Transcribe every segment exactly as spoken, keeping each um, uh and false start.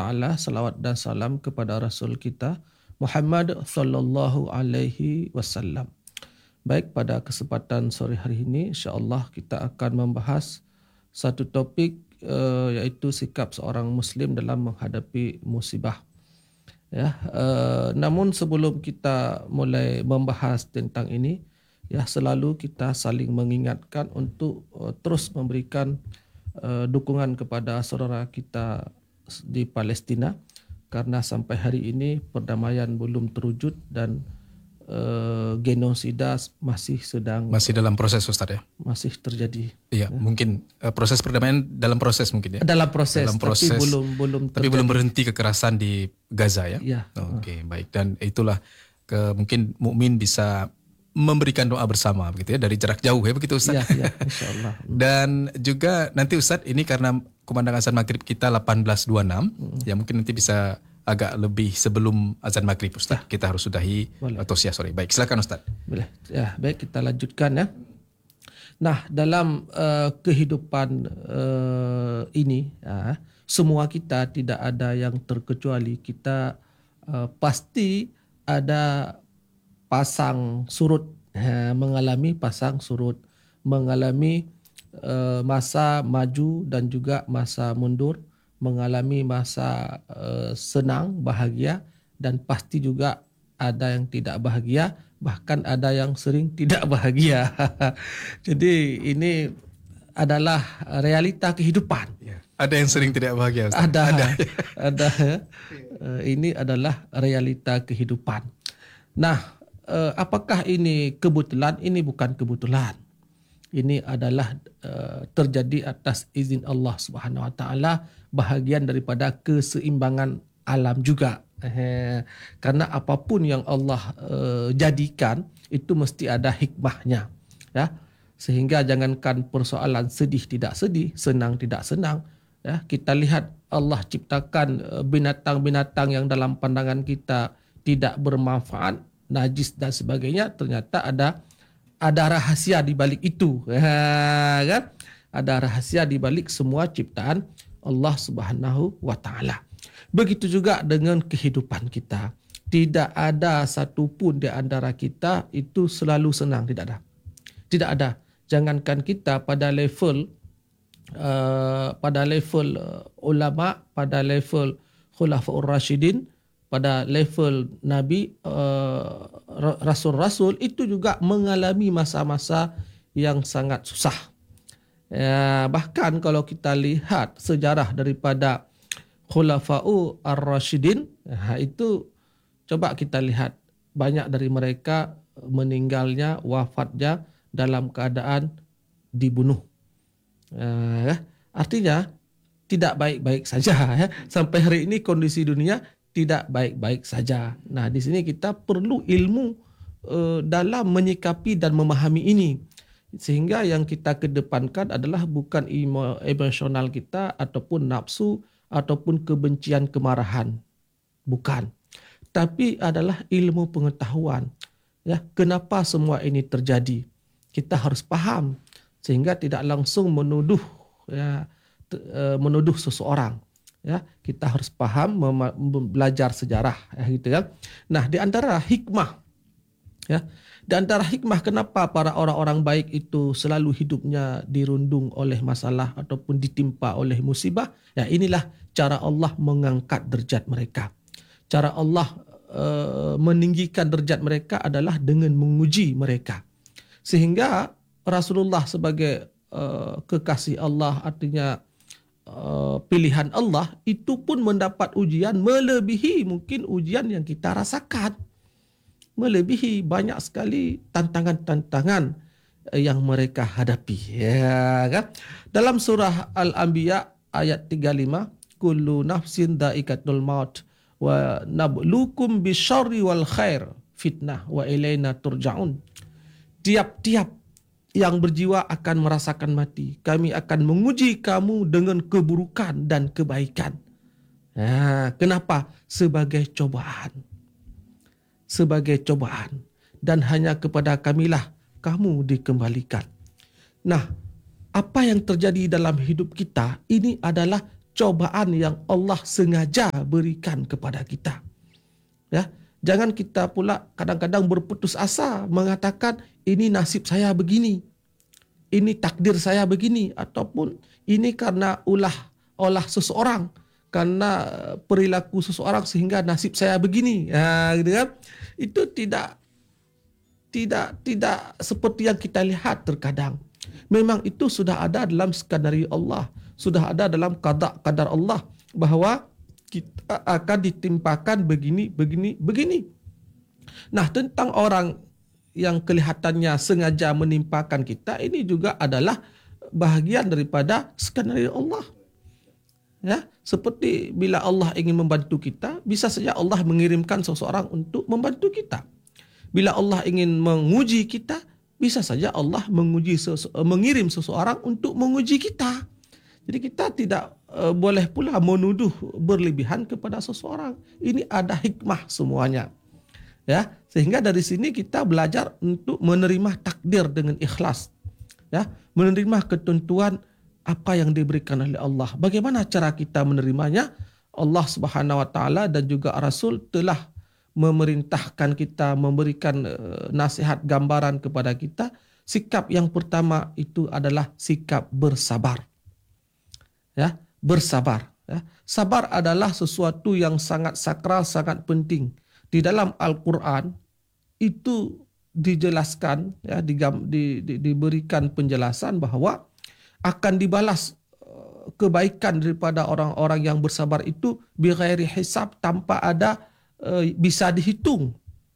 taala, salawat dan salam kepada Rasul kita Muhammad sallallahu alaihi wasallam. Baik, pada kesempatan sore hari ini insya-Allah kita akan membahas satu topik uh, iaitu sikap seorang muslim dalam menghadapi musibah. Ya, uh, namun sebelum kita mulai membahas tentang ini, ya selalu kita saling mengingatkan untuk uh, terus memberikan uh, dukungan kepada saudara kita di Palestina, karena sampai hari ini perdamaian belum terwujud dan uh, genosida masih sedang masih dalam proses, Ustaz, ya. Masih terjadi. Iya, ya. Mungkin uh, proses perdamaian dalam proses mungkin ya. Dalam proses, dalam proses tapi belum belum tapi belum berhenti kekerasan di Gaza ya. Ya. Oke, okay, baik, dan itulah ke mungkin mukmin bisa memberikan doa bersama begitu ya dari jarak jauh ya, begitu Ustaz. Ya, ya, insyaallah. Dan juga nanti Ustaz, ini karena kumandang azan maghrib kita delapan belas dua puluh enam, hmm. ya mungkin nanti bisa agak lebih sebelum azan maghrib Ustaz. Ya. Kita harus sudahi tausiah sore. Baik, silakan Ustaz. Boleh. Ya, baik, kita lanjutkan ya. Nah, dalam uh, kehidupan uh, ini, uh, semua kita tidak ada yang terkecuali. Kita uh, pasti ada pasang surut, uh, mengalami pasang surut, mengalami uh, masa maju dan juga masa mundur, mengalami masa uh, senang, bahagia, dan pasti juga ada yang tidak bahagia, bahkan ada yang sering tidak bahagia. Jadi ini adalah realita kehidupan. Ya. Ada yang sering tidak bahagia, Ustaz? Ada, ada. ada uh, ini adalah realita kehidupan. Nah, uh, apakah ini kebetulan? Ini bukan kebetulan. Ini adalah uh, terjadi atas izin Allah Subhanahu Wa Taala, bahagian daripada keseimbangan alam juga. Eh, karena apapun yang Allah uh, jadikan itu mesti ada hikmahnya, ya. Sehingga jangankan persoalan sedih tidak sedih, senang tidak senang, ya. Kita lihat Allah ciptakan uh, binatang-binatang yang dalam pandangan kita tidak bermanfaat, najis dan sebagainya, ternyata ada ada rahasia di balik itu, ya, kan? Ada rahasia di balik semua ciptaan Allah Subhanahu Wa Taala. Begitu juga dengan kehidupan kita. Tidak ada satupun di antara kita itu selalu senang. Tidak ada. Tidak ada. Jangankan kita pada level uh, pada level uh, ulama, pada level khulafaur rasyidin, pada level Nabi, uh, Rasul-Rasul itu juga mengalami masa-masa yang sangat susah. Ya, bahkan kalau kita lihat sejarah daripada Khulafa'u ar-Rasyidin, nah itu coba kita lihat, banyak dari mereka meninggalnya, wafatnya dalam keadaan dibunuh. Uh, artinya tidak baik-baik saja. Ya. Sampai hari ini kondisi dunia tidak baik-baik saja. Nah, di sini kita perlu ilmu uh, dalam menyikapi dan memahami ini. Sehingga yang kita kedepankan adalah bukan emosional kita ataupun nafsu ataupun kebencian, kemarahan. Bukan. Tapi adalah ilmu pengetahuan. Ya, kenapa semua ini terjadi? Kita harus paham sehingga tidak langsung menuduh, ya, menuduh seseorang. Ya, kita harus paham, mem- belajar sejarah, ya, gitu ya. Nah, di antara hikmah, ya, di antara hikmah kenapa para orang-orang baik itu selalu hidupnya dirundung oleh masalah ataupun ditimpa oleh musibah, ya inilah cara Allah mengangkat derajat mereka. Cara Allah uh, meninggikan derajat mereka adalah dengan menguji mereka. Sehingga Rasulullah sebagai uh, kekasih Allah, artinya uh, pilihan Allah, itu pun mendapat ujian melebihi mungkin ujian yang kita rasakan. Melebihi banyak sekali tantangan-tantangan yang mereka hadapi. Ya, kan? Dalam surah Al-Anbiya ayat tiga puluh lima, kullu nafsin dha'iqatul maut wa nabluukum bisyarri wal khair fitnah wa ilaina turja'un. Tiap-tiap yang berjiwa akan merasakan mati. Kami akan menguji kamu dengan keburukan dan kebaikan. Ya, kenapa? Sebagai cobaan. Sebagai cobaan. Dan hanya kepada kamilah kamu dikembalikan. Nah, apa yang terjadi dalam hidup kita ini adalah cobaan yang Allah sengaja berikan kepada kita. Ya, jangan kita pula kadang-kadang berputus asa mengatakan ini nasib saya begini, ini takdir saya begini, ataupun ini karena ulah olah seseorang, karena perilaku seseorang sehingga nasib saya begini. Ya, gitu kan? Itu tidak tidak tidak seperti yang kita lihat terkadang. Memang itu sudah ada dalam skenario Allah, sudah ada dalam qada qadar Allah bahawa kita akan ditimpakan begini, begini, begini. Nah, tentang orang yang kelihatannya sengaja menimpakan kita, ini juga adalah bahagian daripada skenario Allah. Ya, seperti bila Allah ingin membantu kita, bisa saja Allah mengirimkan seseorang untuk membantu kita. Bila Allah ingin menguji kita, bisa saja Allah menguji sese- mengirim seseorang untuk menguji kita. Jadi kita tidak uh, boleh pula menuduh berlebihan kepada seseorang. Ini ada hikmah semuanya. Ya, sehingga dari sini kita belajar untuk menerima takdir dengan ikhlas. Ya, menerima ketentuan apa yang diberikan oleh Allah. Bagaimana cara kita menerimanya? Allah Subhanahu wa taala dan juga Rasul telah memerintahkan kita, memberikan uh, nasihat gambaran kepada kita. Sikap yang pertama itu adalah sikap bersabar. Ya, bersabar. Ya. Sabar adalah sesuatu yang sangat sakral, sangat penting. Di dalam Al-Quran itu dijelaskan, ya, digam, di, di, diberikan penjelasan bahawa akan dibalas uh, kebaikan daripada orang-orang yang bersabar itu bighairi hisab, tanpa ada uh, bisa dihitung.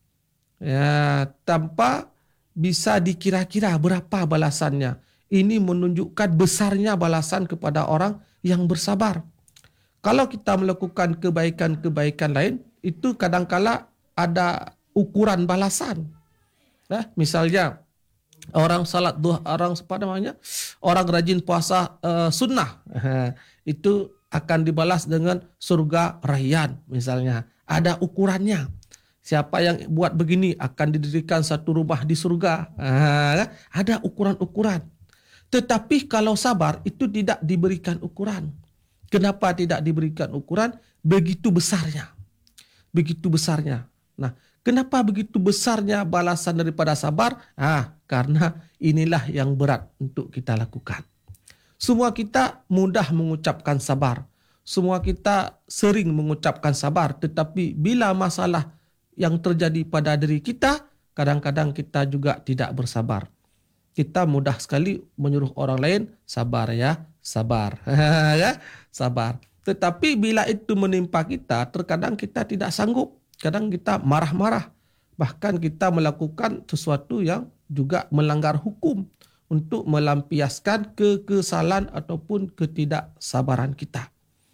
Ya, tanpa bisa dikira-kira berapa balasannya. Ini menunjukkan besarnya balasan kepada orang yang bersabar. Kalau kita melakukan kebaikan-kebaikan lain, itu kadang-kala ada ukuran balasan. Nah, misalnya orang salat duha, orang apa namanya, orang rajin puasa uh, sunnah, itu akan dibalas dengan surga Rayyan misalnya. Ada ukurannya. Siapa yang buat begini akan didirikan satu rumah di surga. Ada ukuran-ukuran. Tetapi kalau sabar itu tidak diberikan ukuran. Kenapa tidak diberikan ukuran? Begitu besarnya. Begitu besarnya. Nah, kenapa begitu besarnya balasan daripada sabar? Ah, karena inilah yang berat untuk kita lakukan. Semua kita mudah mengucapkan sabar. Semua kita sering mengucapkan sabar. Tetapi bila masalah yang terjadi pada diri kita, kadang-kadang kita juga tidak bersabar. Kita mudah sekali menyuruh orang lain, sabar ya, sabar. Ya, sabar. Tetapi bila itu menimpa kita, terkadang kita tidak sanggup. Kadang kita marah-marah. Bahkan kita melakukan sesuatu yang juga melanggar hukum untuk melampiaskan kekesalan ataupun ketidaksabaran kita.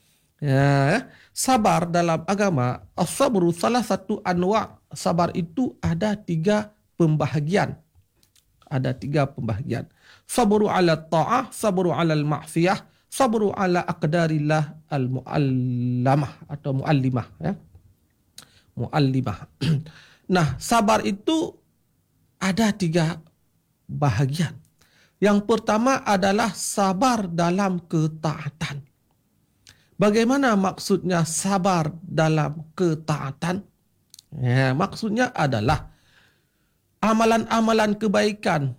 Ya, sabar dalam agama, as-sabru salah satu anwa. Sabar itu ada tiga pembahagian. Ada tiga pembahagian. Sabru ala ta'ah, sabru ala al-ma'siyah, sabru ala aqdarillah al-mu'allamah atau mu'allimah. Ya. Mu'allimah. Nah, sabar itu ada tiga bahagian. Yang pertama adalah sabar dalam ketaatan. Bagaimana maksudnya sabar dalam ketaatan? Ya, maksudnya adalah amalan-amalan kebaikan,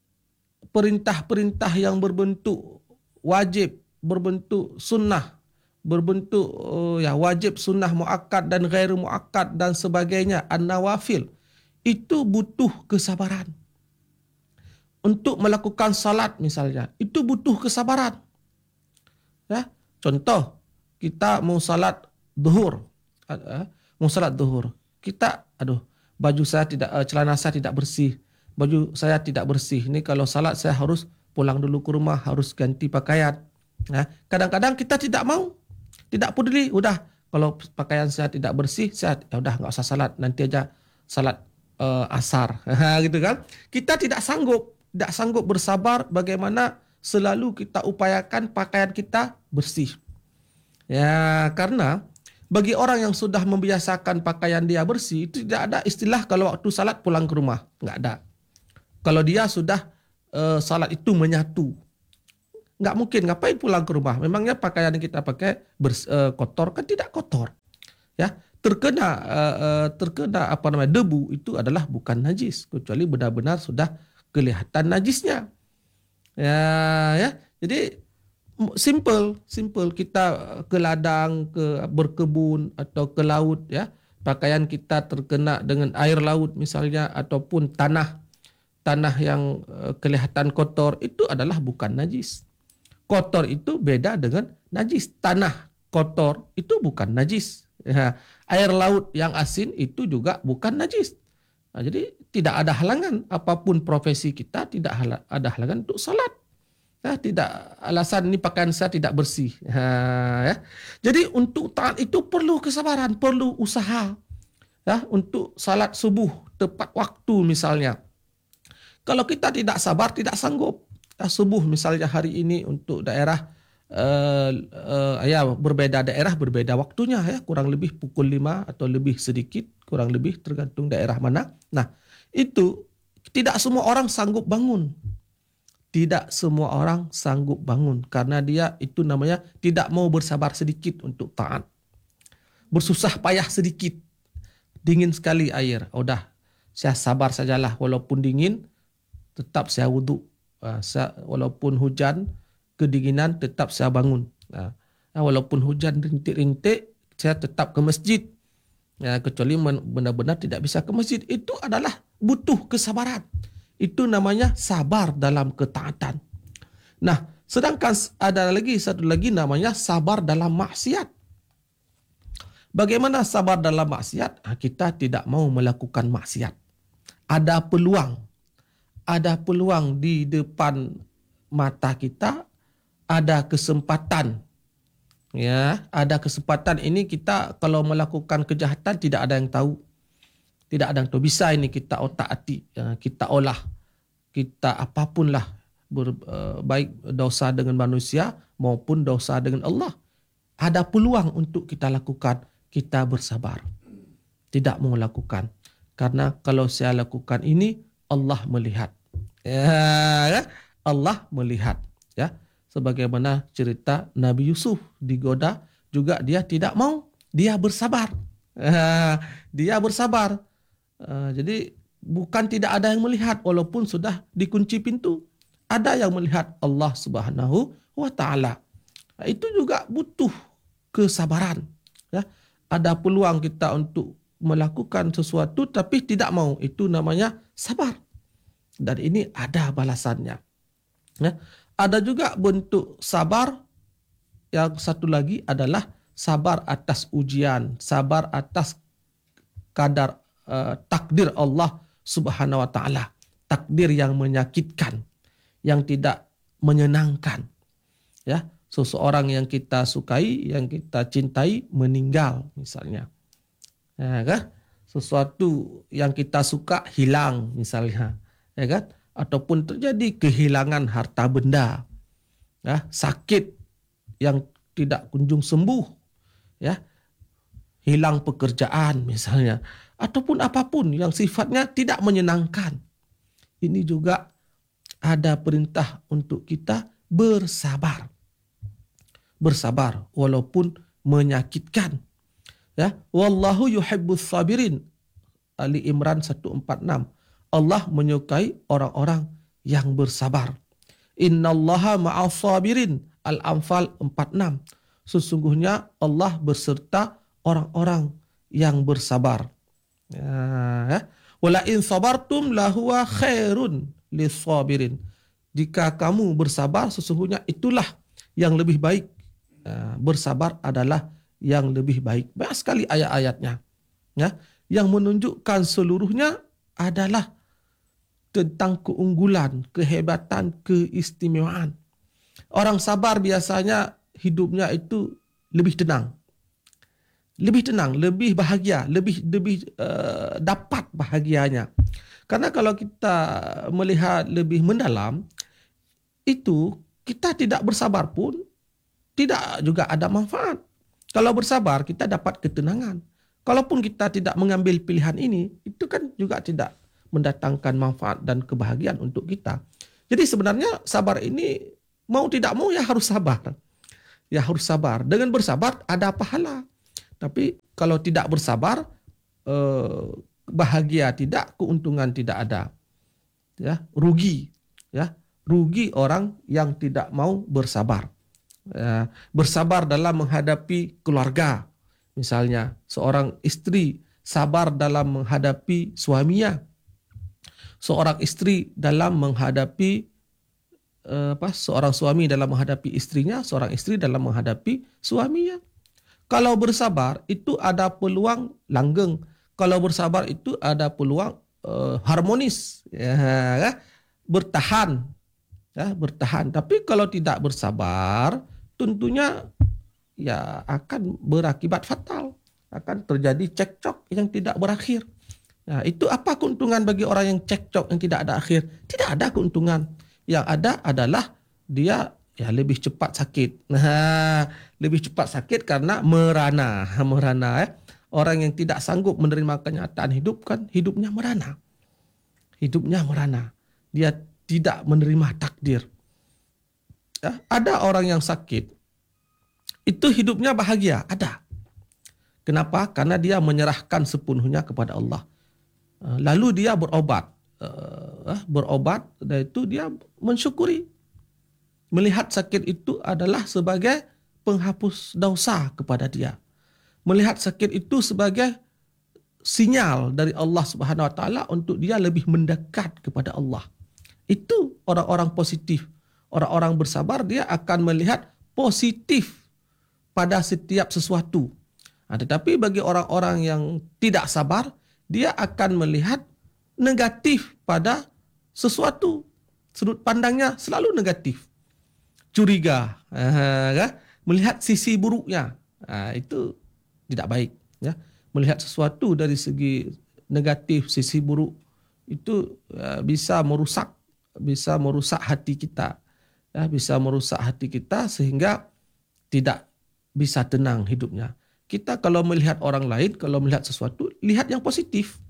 perintah-perintah yang berbentuk wajib, berbentuk sunnah, berbentuk uh, ya wajib, sunnah, muakkad dan ghairu muakkad dan sebagainya, an-nawafil, itu butuh kesabaran. Untuk melakukan salat misalnya, itu butuh kesabaran. Ya, contoh, kita mau salat zuhur, uh, mau salat zuhur, kita aduh baju saya tidak, uh, celana saya tidak bersih, baju saya tidak bersih. Ini kalau salat saya harus pulang dulu ke rumah, harus ganti pakaian. Nah, kadang-kadang kita tidak mau, tidak peduli. Udah, kalau pakaian saya tidak bersih, saya ya udah nggak usah salat, nanti aja salat uh, asar, gitu kan? Kita tidak sanggup, tidak sanggup bersabar. Bagaimana selalu kita upayakan pakaian kita bersih. Ya, karena bagi orang yang sudah membiasakan pakaian dia bersih, itu tidak ada istilah kalau waktu salat pulang ke rumah. Nggak ada. Kalau dia sudah uh, salat itu menyatu. Nggak mungkin, ngapain pulang ke rumah? Memangnya pakaian yang kita pakai bers, uh, kotor? Kan tidak kotor. Ya, terkena uh, uh, terkena apa namanya debu itu adalah bukan najis, kecuali benar-benar sudah kelihatan najisnya. Ya, ya. Jadi simple, simple kita ke ladang, ke berkebun atau ke laut ya. Pakaian kita terkena dengan air laut misalnya ataupun tanah tanah yang uh, kelihatan kotor itu adalah bukan najis. Kotor itu beda dengan najis. Tanah kotor itu bukan najis. Ya. Air laut yang asin itu juga bukan najis. Nah, jadi tidak ada halangan apapun profesi kita, tidak ada halangan untuk salat. Ya, tidak alasan ini pakaian saya tidak bersih. Ha, ya. Jadi untuk taat itu perlu kesabaran, perlu usaha. Ya, untuk salat subuh tepat waktu misalnya. Kalau kita tidak sabar, tidak sanggup. Ya, subuh misalnya hari ini untuk daerah uh, uh, ya berbeda daerah berbeda waktunya ya, kurang lebih pukul lima atau lebih sedikit, kurang lebih tergantung daerah mana. Nah, itu tidak semua orang sanggup bangun. Tidak semua orang sanggup bangun karena dia itu namanya tidak mau bersabar sedikit untuk taat. Bersusah payah sedikit. Dingin sekali air. Udah, saya sabar sajalah walaupun dingin, tetap saya wudhu. Walaupun hujan, kedinginan, tetap saya bangun. Walaupun hujan rintik-rintik, saya tetap ke masjid. Ya, kecuali benar-benar tidak bisa ke masjid. Itu adalah butuh kesabaran. Itu namanya sabar dalam ketaatan. Nah, sedangkan ada lagi satu lagi namanya sabar dalam maksiat. Bagaimana sabar dalam maksiat? Kita tidak mau melakukan maksiat. Ada peluang. Ada peluang di depan mata kita, ada kesempatan. Ya, ada kesempatan ini kita kalau melakukan kejahatan tidak ada yang tahu. Tidak ada yang tahu. Bisa ini kita otak-atik, kita olah, kita apapun lah, ber, baik dosa dengan manusia maupun dosa dengan Allah. Ada peluang untuk kita lakukan, kita bersabar. Tidak mau lakukan. Karena kalau saya lakukan ini, Allah melihat. Ya, Allah melihat. Ya, sebagaimana cerita Nabi Yusuf digoda, juga dia tidak mau, dia bersabar. Dia bersabar. Uh, jadi bukan tidak ada yang melihat walaupun sudah dikunci pintu. Ada yang melihat Allah Subhanahu wa taala. Nah, itu juga butuh kesabaran. Ya. Ada peluang kita untuk melakukan sesuatu tapi tidak mau. Itu namanya sabar. Dan ini ada balasannya. Ya. Ada juga bentuk sabar yang satu lagi adalah sabar atas ujian, sabar atas kadar Uh, takdir Allah Subhanahu wa taala, takdir yang menyakitkan, yang tidak menyenangkan. Ya, seseorang yang kita sukai, yang kita cintai meninggal misalnya. Ya kan? Sesuatu yang kita suka hilang misalnya, ya kan? Ataupun terjadi kehilangan harta benda. Ya, sakit yang tidak kunjung sembuh. Ya. Hilang pekerjaan misalnya, ataupun apapun yang sifatnya tidak menyenangkan. Ini juga ada perintah untuk kita bersabar. Bersabar walaupun menyakitkan. Ya, wallahu yuhibbus sabirin. Ali Imran seratus empat puluh enam. Allah menyukai orang-orang yang bersabar. Innallaha ma'as sabirin. Al-Anfal empat puluh enam. Sesungguhnya Allah berserta orang-orang yang bersabar. Ya. Wala in sabartum lahuwa khairun lis-sabirin. Jika kamu bersabar, sesungguhnya itulah yang lebih baik. Ya, bersabar adalah yang lebih baik. Banyak sekali ayat-ayatnya. Ya, yang menunjukkan seluruhnya adalah tentang keunggulan, kehebatan, keistimewaan. Orang sabar biasanya hidupnya itu lebih tenang. Lebih tenang, lebih bahagia, lebih lebih uh, dapat bahagianya. Karena kalau kita melihat lebih mendalam, itu kita tidak bersabar pun tidak juga ada manfaat. Kalau bersabar kita dapat ketenangan. Kalaupun kita tidak mengambil pilihan ini, itu kan juga tidak mendatangkan manfaat dan kebahagiaan untuk kita. Jadi sebenarnya sabar ini mau tidak mau ya harus sabar. Ya harus sabar. Dengan bersabar ada pahala. Tapi kalau tidak bersabar, eh, bahagia tidak, keuntungan tidak ada. Ya, rugi. Ya, rugi orang yang tidak mau bersabar. Ya, bersabar dalam menghadapi keluarga. Misalnya seorang istri sabar dalam menghadapi suaminya. Seorang istri dalam menghadapi uh, apa? Seorang suami dalam menghadapi istrinya, seorang istri dalam menghadapi suaminya. Kalau bersabar itu ada peluang langgeng. Kalau bersabar itu ada peluang uh, harmonis, ya, bertahan, ya, bertahan. Tapi kalau tidak bersabar, tentunya ya akan berakibat fatal, akan terjadi cekcok yang tidak berakhir. Nah, itu apa keuntungan bagi orang yang cekcok yang tidak ada akhir? Tidak ada keuntungan. Yang ada adalah dia ya lebih cepat sakit. Nah, lebih cepat sakit karena merana, merana ya. Orang yang tidak sanggup menerima kenyataan hidup kan hidupnya merana. Hidupnya merana. Dia tidak menerima takdir. Ya, ada orang yang sakit itu hidupnya bahagia, ada. Kenapa? Karena dia menyerahkan sepenuhnya kepada Allah. Lalu dia berobat. Berobat dan itu dia mensyukuri. Melihat sakit itu adalah sebagai penghapus dosa kepada dia. Melihat sakit itu sebagai sinyal dari Allah Subhanahu Wa Taala untuk dia lebih mendekat kepada Allah. Itu orang-orang positif. Orang-orang bersabar dia akan melihat positif pada setiap sesuatu. Nah, tetapi bagi orang-orang yang tidak sabar, dia akan melihat negatif pada sesuatu. Sudut pandangnya selalu negatif. Curiga, uh, kan? Melihat sisi buruknya. Uh, itu tidak baik. Ya. Melihat sesuatu dari segi negatif, sisi buruk, itu uh, bisa merusak, bisa merusak hati kita. Ya, bisa merusak hati kita sehingga tidak bisa tenang hidupnya. Kita kalau melihat orang lain, kalau melihat sesuatu, lihat yang positif.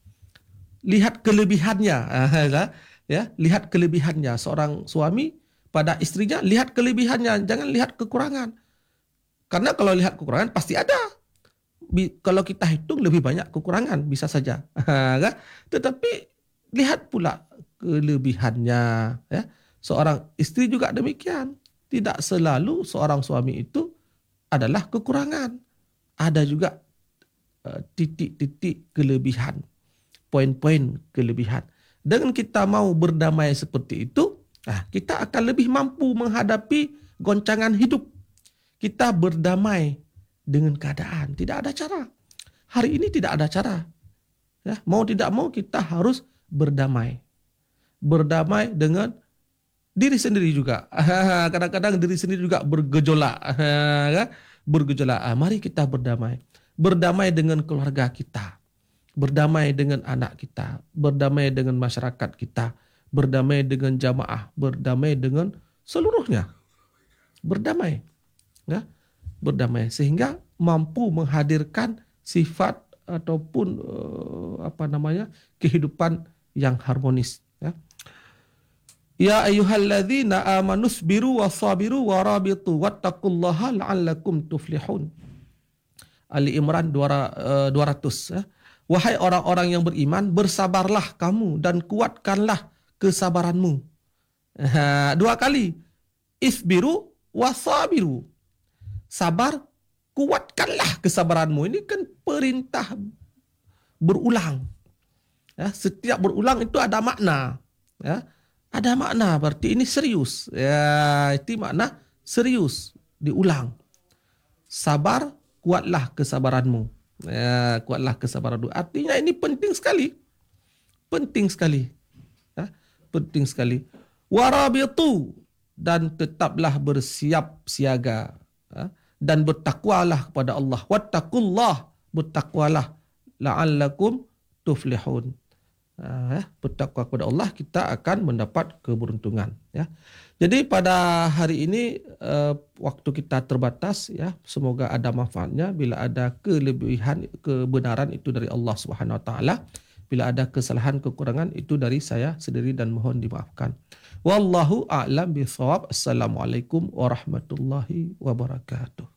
Lihat kelebihannya. Ya, lihat kelebihannya. Seorang suami pada istrinya, lihat kelebihannya. Jangan lihat kekurangan. Karena kalau lihat kekurangan, pasti ada. Kalau kita hitung, lebih banyak kekurangan. Bisa saja. Tetapi lihat pula kelebihannya. Ya. Seorang istri juga demikian. Tidak selalu seorang suami itu adalah kekurangan. Ada juga uh, titik-titik kelebihan, poin-poin kelebihan. Dengan kita mau berdamai seperti itu, nah, kita akan lebih mampu menghadapi goncangan hidup. Kita berdamai dengan keadaan. Tidak ada cara. Hari ini tidak ada cara. Ya, mau tidak mau kita harus berdamai. Berdamai dengan diri sendiri juga. Kadang-kadang diri sendiri juga bergejolak. Bergejolak. Mari kita berdamai. Berdamai dengan keluarga kita. Berdamai dengan anak kita. Berdamai dengan masyarakat kita. Berdamai dengan jamaah. Berdamai dengan seluruhnya. Berdamai. Ya? Berdamai. Sehingga mampu menghadirkan sifat ataupun uh, apa namanya kehidupan yang harmonis. Ya. Ya ayyuhalladzina amanu sabiru wasabiru warabitu wattaqullaha la'allakum tuflihun. Ali Imran dua ratus. Ya. Wahai orang-orang yang beriman, bersabarlah kamu dan kuatkanlah kesabaranmu. Ha, dua kali. Isbiru wasabiru. Sabar, kuatkanlah kesabaranmu. Ini kan perintah berulang. Ya, setiap berulang itu ada makna. Ya. Ada makna, berarti ini serius. Ya, itu makna serius, diulang. Sabar, kuatlah kesabaranmu. Ya, kuatlah kesabaranmu. Artinya ini penting sekali. Penting sekali. Ya, penting sekali. Warabitu, dan tetaplah bersiap siaga. Ya, dan bertakwalah kepada Allah. Wattaqullah, bertakwalah la'allakum tuflihun. Uh, bertakwa kepada Allah, kita akan mendapat keberuntungan. Ya. Jadi pada hari ini uh, waktu kita terbatas, ya, semoga ada manfaatnya. Bila ada kelebihan, kebenaran itu dari Allah Subhanahu Wa Taala. Bila ada kesalahan, kekurangan itu dari saya sendiri dan mohon dimaafkan. Wallahu a'lam bishawab. Assalamualaikum warahmatullahi wabarakatuh.